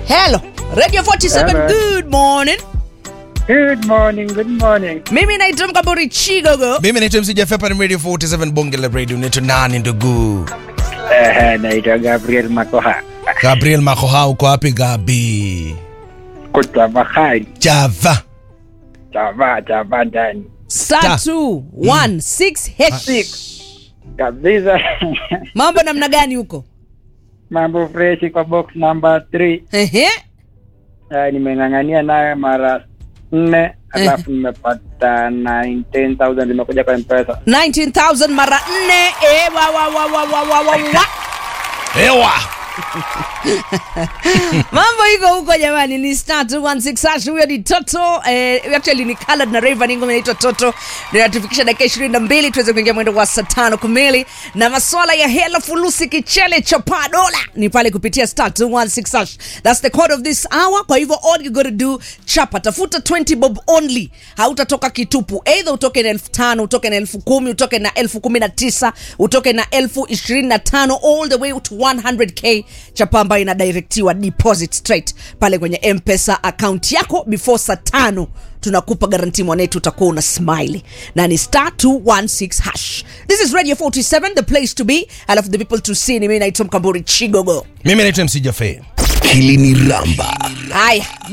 Hello, Radio 47. Hello. Good morning. Good morning. Mimi naitwa Mkaburi Chigogo. Mimi naitwa MC Jaffa ni Radio 47 Bonge la Radio. Naitwa nani ndugu? Naitwa Gabriel Makoha. Gabriel Makoha, uko wapi Gabi? Kutoka Bahari. Java ndani. Star 216 Kabisa. Mambo namna gani huko? Mambo fresh kwa box number 3. Ehe. Nimeng'ang'ania naye mara 4 alafu nimepata 19,000 nimekuja kwa M-Pesa. 19,000 mara 4. Wa. Ewa. Mambo iko huko jamani, ni star 216 hash. Huyo ni Toto, actually ni Khaled na Rayvan, ngoma inaitwa Toto. Ninatufikisha dakika 22 tuweze kuingia mwendo wa saa 5 kamili, na masuala ya hela fulusi kichele cha $1 ni pale kupitia star 216 hash. That's the code of this hour. Kwa hivyo all you got to do, chapa tafuta 20 bob only, hautatoka kitupu. Either utoke na 5,000, utoke na 10,000, utoke na 19,000, utoke na 25,000, all the way to 100k. Chapa ambayo ina directiwa deposit straight pale kwenye M-Pesa account yako before saa 5. Tunakupa guarantee mwanetu utakuwa una smile. Na ni star 216 hash. This is Radio 47, the place to be. I love the people to see. Mimi naitwa Mkamburi Chigogo. Mimi naitwa MC Jaffa. Hili ni Ramba. Haya.